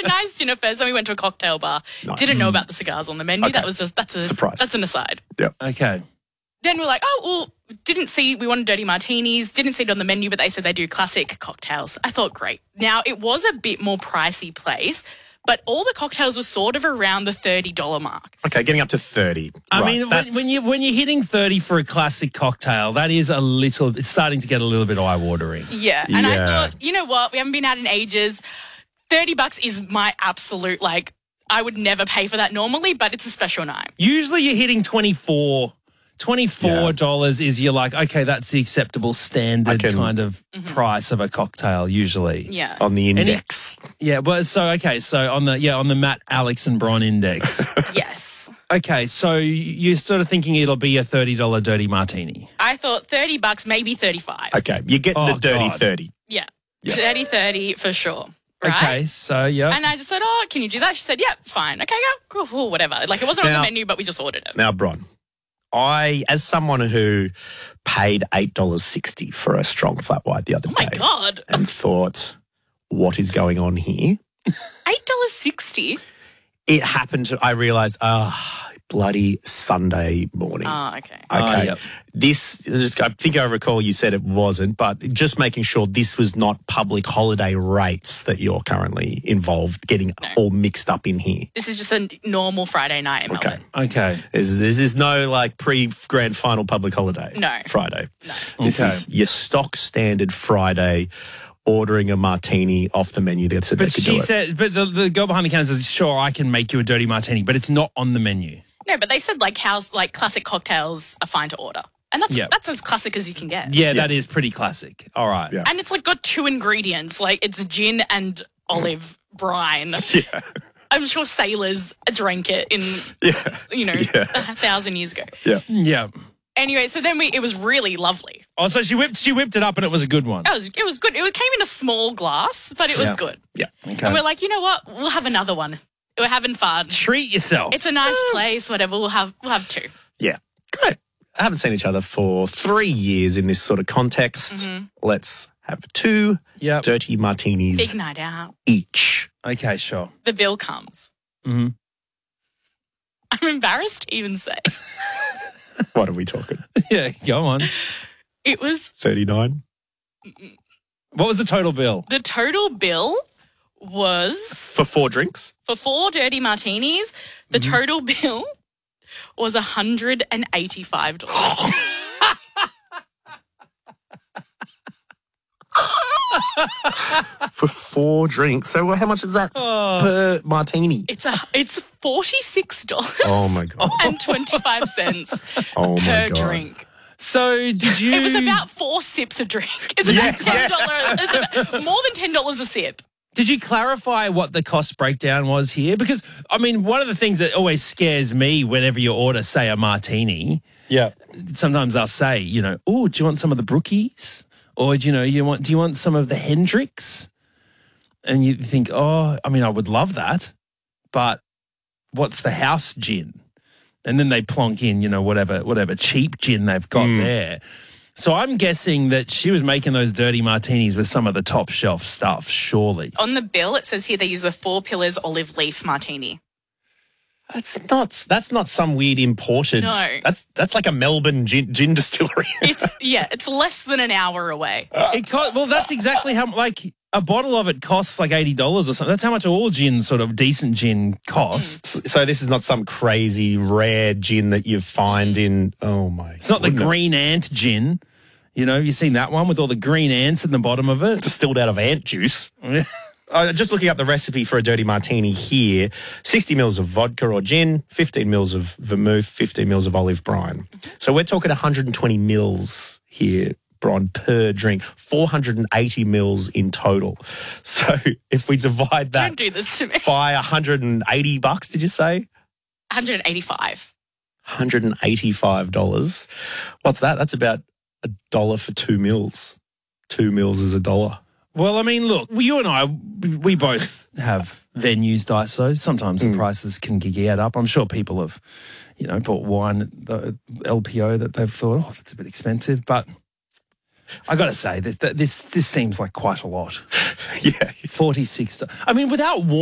a nice dinner first. Then we went to a cocktail bar. Nice. Didn't know about the cigars on the menu. Okay. That's a Surprise. That's an aside. Yep. Okay. Then we're like, we wanted dirty martinis, didn't see it on the menu, but they said they do classic cocktails. I thought, great. Now, it was a bit more pricey place, but all the cocktails were sort of around the $30 mark. Okay, getting up to 30. I Right, mean, that's- when you're hitting 30 for a classic cocktail, that is it's starting to get a little bit eye-watering. Yeah. And I Yeah. thought, you know what? We haven't been out in ages. $30 is my absolute, I would never pay for that normally, but it's a special night. Usually you're hitting $24 is you're like, okay, that's the acceptable standard kind of price of a cocktail usually. Yeah. on the index. Yeah, well, so on the Matt, Alex and Bron index. Yes. Okay, so you're sort of thinking it'll be a $30 dirty martini. I thought $30, maybe $35. Okay, you're getting the dirty God. 30. Yeah. 30 for sure. Right? Okay, so yeah. And I just said, can you do that? She said, yeah, fine. Okay, yeah, cool, whatever. Like, it wasn't on Now- the menu, but we just ordered it. Now, Bron, as someone who paid $8.60 for a strong flat white the other Oh, my day God. and thought, what is going on here? $8.60? It happened to, I realised, bloody Sunday morning. Oh, okay. Okay. yep. I think I recall you said it wasn't, but just making sure this was not public holiday rates that you're currently involved, getting all mixed up in here. This is just a normal Friday night in Okay. Melbourne. Okay. This is no pre-grand final public holiday. No. Friday. No. This Okay. is your stock standard Friday, ordering a martini off the menu that said they But could she do it. said, but the girl behind the counter says, sure, I can make you a dirty martini, but it's not on the menu. No, but they said, classic cocktails are fine to order. And that's as classic as you can get. Yeah, that is pretty classic. All right. Yeah. And it's, got 2 ingredients. It's gin and olive brine. Yeah. I'm sure sailors drank it in, Yeah. 1,000 years ago. Yeah. Yeah. Anyway, so then it was really lovely. Oh, so she whipped it up and it was a good one. It was good. It came in a small glass, but it was good. Yeah. Okay. And we're like, you know what? We'll have another one. We're having fun. Treat yourself. It's a nice place, whatever. We'll have 2. Yeah. Great. I haven't seen each other for 3 years in this sort of context. Mm-hmm. Let's have 2 Yep. dirty martinis Big night out. each. Okay, sure. The bill comes. Mm-hmm. I'm embarrassed to even say. What are we talking? Yeah, go on. It was 39? What was the total bill? the total bill was For 4 drinks? for 4 dirty martinis. The total bill was $185. For 4 drinks. So how much is that per martini? It's $46 Oh, my God. and 25 cents Oh, my per God. drink. So did you... It was about 4 sips a drink. It's about $10. It's about more than $10 a sip. Did you clarify what the cost breakdown was here? Because, I mean, one of the things that always scares me whenever you order, say, a martini, Yeah. sometimes they'll say, oh, do you want some of the Brookies? Or, do you want some of the Hendrix? And you think, I would love that, but what's the house gin? And then they plonk in, whatever cheap gin they've got there. So I'm guessing that she was making those dirty martinis with some of the top shelf stuff, surely. On the bill, it says here they use the 4 Pillars olive leaf martini. That's not some weird imported. No. That's like a Melbourne gin distillery. It's less than an hour away. That's exactly how, a bottle of it costs like $80 or something. That's how much all gin, sort of decent gin, costs. So this is not some crazy rare gin that you find in, oh my It's not the green ant gin. You've seen that one with all the green ants in the bottom of it? distilled out of ant juice. Just looking up the recipe for a dirty martini here, 60 mils of vodka or gin, 15 mils of vermouth, 15 mils of olive brine. So we're talking 120 mils here, Bron, per drink, 480 mils in total. So if we divide that Don't do this to me. by $180, did you say? 185. $185. What's that? That's about $1 for 2 mils. 2 mils is $1. Well, I mean, look, you and I, we both have venues, Daiso. Sometimes the prices can get up. I'm sure people have, bought wine at the LPO that they've thought, that's a bit expensive. But I got to say that this seems like quite a lot. Yeah. $46. I mean, without